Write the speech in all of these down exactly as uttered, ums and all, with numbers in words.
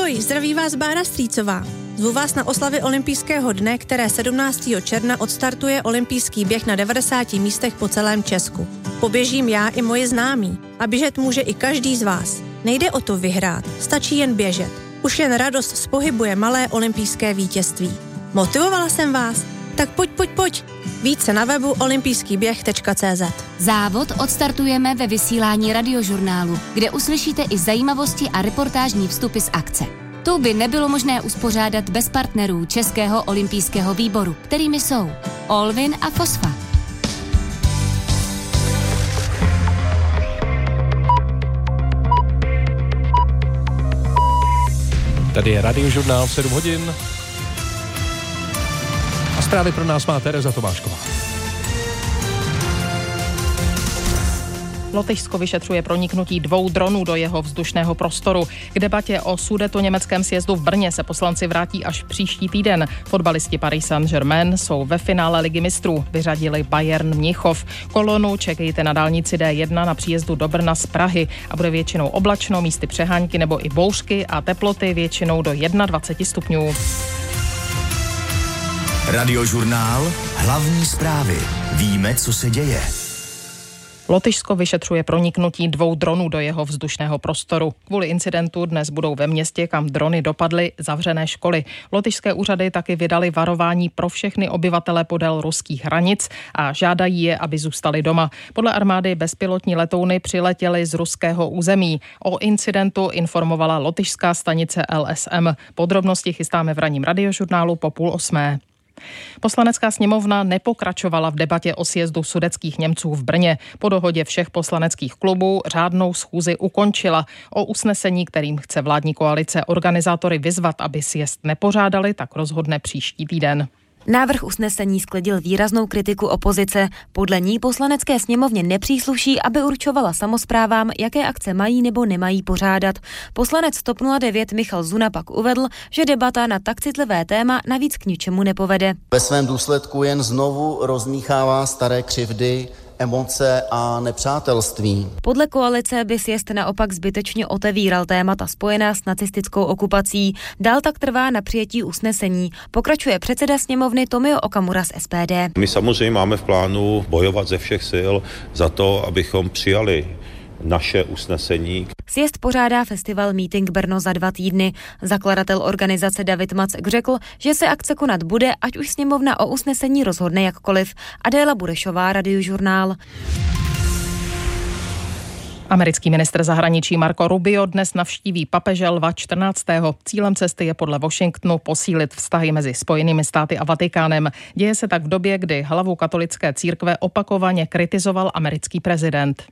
Ahoj, zdraví vás Bára Strýcová. Zvu vás na oslavy olympijského dne, které sedmnáctého června odstartuje olympijský běh na devadesáti místech po celém Česku. Poběžím já i moji známí a běžet může i každý z vás. Nejde o to vyhrát, stačí jen běžet. Už jen radost z pohybu je malé olympijské vítězství. Motivovala jsem vás? Tak pojď, pojď, pojď. Více na webu olympijský běh tečka cé zet. Závod odstartujeme ve vysílání Radiožurnálu, kde uslyšíte i zajímavosti a reportážní vstupy z akce. Tu by nebylo možné uspořádat bez partnerů Českého olympijského výboru, kterými jsou Olvin a Fosfa. Tady je Radiožurnál v sedm hodin. A zprávy pro nás má Tereza Tomášková. Lotyšsko vyšetřuje proniknutí dvou dronů do jeho vzdušného prostoru. K debatě o sudetoněmeckém sjezdu v Brně se poslanci vrátí až příští týden. Fotbalisti Paris Saint-Germain jsou ve finále Ligy mistrů. Vyřadili Bayern Mnichov. Kolonu čekejte na dálnici dé jedna na příjezdu do Brna z Prahy a bude většinou oblačno, místy přehánky nebo i bouřky a teploty většinou do dvacet jedna stupňů. Radiožurnál, hlavní zprávy. Víme, co se děje. Lotyšsko vyšetřuje proniknutí dvou dronů do jeho vzdušného prostoru. Kvůli incidentu dnes budou ve městě, kam drony dopadly, zavřené školy. Lotyšské úřady taky vydali varování pro všechny obyvatele podél ruských hranic a žádají je, aby zůstali doma. Podle armády bezpilotní letouny přiletěly z ruského území. O incidentu informovala lotyšská stanice el es em. Podrobnosti chystáme v ranním Radiožurnálu po půl osmé. Poslanecká sněmovna nepokračovala v debatě o sjezdu sudetských Němců v Brně. Po dohodě všech poslaneckých klubů řádnou schůzi ukončila. O usnesení, kterým chce vládní koalice organizátory vyzvat, aby sjezd nepořádali, tak rozhodne příští týden. Návrh usnesení sklidil výraznou kritiku opozice. Podle ní poslanecké sněmovně nepřísluší, aby určovala samosprávám, jaké akce mají nebo nemají pořádat. Poslanec TOP nula devět Michal Zuna pak uvedl, že debata na tak citlivé téma navíc k ničemu nepovede. Ve svém důsledku jen znovu rozmíchává staré křivdy, emoce a nepřátelství. Podle koalice by sjezd naopak zbytečně otevíral témata spojená s nacistickou okupací. Dál tak trvá na přijetí usnesení. Pokračuje předseda sněmovny Tomio Okamura z es pé dé. My samozřejmě máme v plánu bojovat ze všech sil za to, abychom přijali naše usnesení. Sjezd pořádá festival Meeting Brno za dva týdny. Zakladatel organizace David Macek řekl, že se akce konat bude, ať už sněmovna o usnesení rozhodne jakkoliv. Adéla Burešová, Radiožurnál. Americký ministr zahraničí Marco Rubio dnes navštíví papeže Lva čtrnáctého. Cílem cesty je podle Washingtonu posílit vztahy mezi Spojenými státy a Vatikánem. Děje se tak v době, kdy hlavu katolické církve opakovaně kritizoval americký prezident.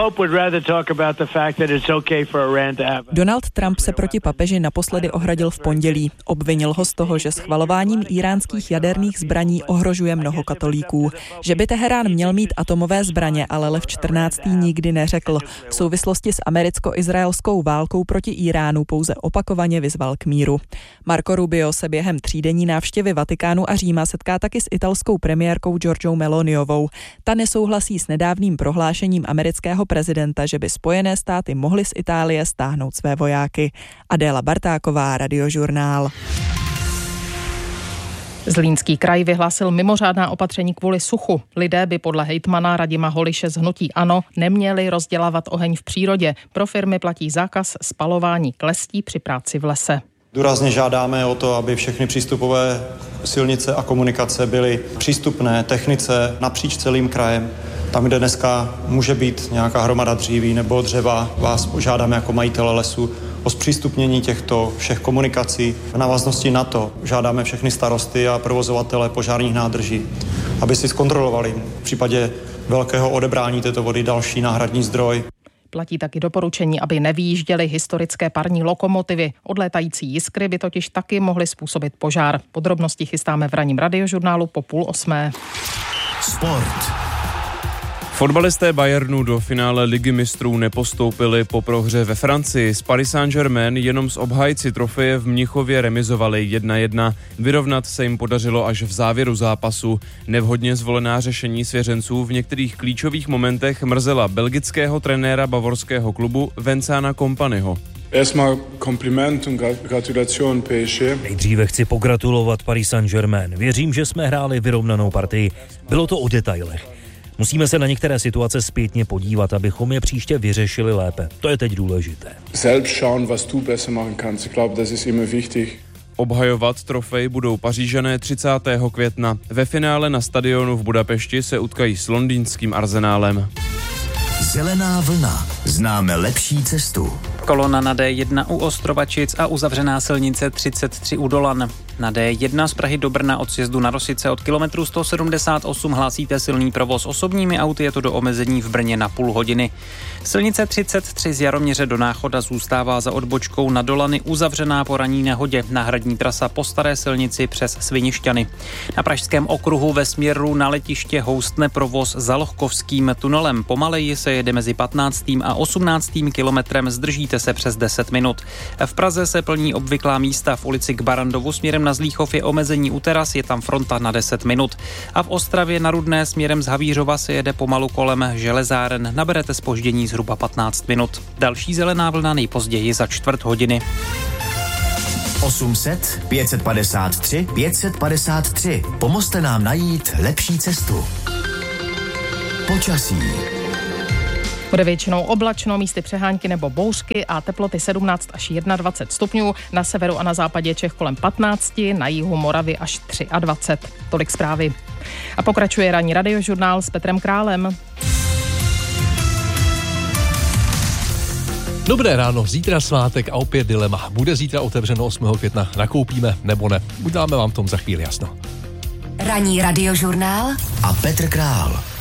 Donald Trump se proti papeži naposledy ohradil v pondělí. Obvinil ho z toho, že schvalováním iránských jaderných zbraní ohrožuje mnoho katolíků. Že by Teherán měl mít atomové zbraně, ale Lev čtrnáctý nikdy neřekl. V souvislosti s americko-izraelskou válkou proti Iránu pouze opakovaně vyzval k míru. Marco Rubio se během třídenní návštěvy Vatikánu a Říma setká taky s italskou premiérkou Giorgiou Meloniovou. Ta nesouhlasí s nedávným prohlášením amerického prezidenta, že by Spojené státy mohly z Itálie stáhnout své vojáky. Adéla Bartáková, Radiožurnál. Zlínský kraj vyhlásil mimořádná opatření kvůli suchu. Lidé by podle hejtmana Radima Holiše z hnutí ANO neměli rozdělávat oheň v přírodě. Pro firmy platí zákaz spalování klestí při práci v lese. Důrazně žádáme o to, aby všechny přístupové silnice a komunikace byly přístupné technice napříč celým krajem. Tam, kde dneska může být nějaká hromada dříví nebo dřeva, vás požádáme jako majitele lesu o zpřístupnění těchto všech komunikací. V návaznosti na to žádáme všechny starosty a provozovatele požárních nádrží, aby si zkontrolovali v případě velkého odebrání této vody další náhradní zdroj. Platí taky doporučení, aby nevyjížděly historické parní lokomotivy. Odlétající jiskry by totiž taky mohly způsobit požár. Podrobnosti chystáme v ranním Radiožurnálu po půl osmé. Sport. Fotbalisté Bayernu do finále Ligy mistrů nepostoupili po prohře ve Francii. S Paris Saint-Germain jenom s obhájci trofeje v Mnichově remizovali jedna jedna. Vyrovnat se jim podařilo až v závěru zápasu. Nevhodně zvolená řešení svěřenců v některých klíčových momentech mrzela belgického trenéra bavorského klubu Vincenta Kompanyho. Erstmal Kompliment und Gratulation P S G. Nejdříve chci pogratulovat Paris Saint-Germain. Věřím, že jsme hráli vyrovnanou partii. Bylo to o detailech. Musíme se na některé situace zpětně podívat, abychom je příště vyřešili lépe. To je teď důležité. Selbst schauen, was du besser machen kannst. Ich glaube, das ist immer wichtig. Obhajovat trofej budou Pařížané třicátého května. Ve finále na stadionu v Budapešti se utkají s londýnským Arsenálem. Zelená vlna. Známe lepší cestu. Kolona na D jedna u Ostrovačic a uzavřená silnice třicet tři u Dolan. Na D jedna z Prahy do Brna od sjezdu na Rosice od kilometru sto sedmdesát osm hlásíte silný provoz osobními auty, je to do omezení v Brně na půl hodiny. Silnice třicet tři z Jaroměře do Náchoda zůstává za odbočkou na Dolany uzavřená po ranní nehodě. Náhradní trasa po staré silnici přes Svinišťany. Na Pražském okruhu ve směru na letiště houstne provoz za Lohkovským tunelem. Pomaleji se jede mezi patnáctým a osmnáctým kilometrem, zdržíte se přes deset minut. V Praze se plní obvyklá místa. V ulici k Barandovu směrem na Zlíchov je omezení u teras, je tam fronta na deset minut. A v Ostravě na Rudné směrem z Havířova se jede pomalu kolem železáren. Naberete zpoždění zhruba patnáct minut. Další zelená vlna nejpozději za čtvrt hodiny. osm set pět set padesát tři pět set padesát tři. Pomozte nám najít lepší cestu. Počasí. Bude většinou oblačno, místy přehánky nebo bouřky a teploty sedmnáct až dvacet jedna stupňů. Na severu a na západě Čech kolem patnáct, na jihu Moravy až dvacet tři. Tolik zprávy. A pokračuje ranní radiožurnál s Petrem Králem. Dobré ráno, zítra svátek a opět dilema. Bude zítra otevřeno osmého května, nakoupíme nebo ne? Uděláme vám tom za chvíli jasno. Ranní radiožurnál a Petr Král.